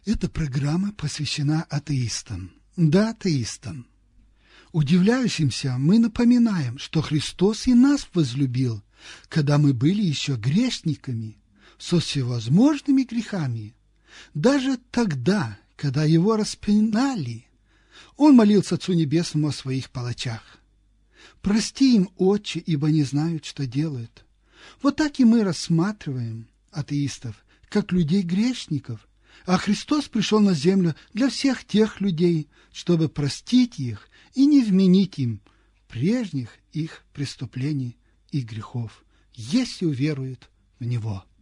Эта программа посвящена атеистам. Да, атеистам. Удивляющимся мы напоминаем, что Христос и нас возлюбил, когда мы были еще грешниками, со всевозможными грехами. Даже тогда, когда Его распинали, Он молился Отцу Небесному о своих палачах. «Прости им, Отче, ибо не знают, что делают». Вот так и мы рассматриваем атеистов, как людей-грешников, а Христос пришел на землю для всех тех людей, чтобы простить их и не вменить им прежних их преступлений и грехов, если уверуют в Него.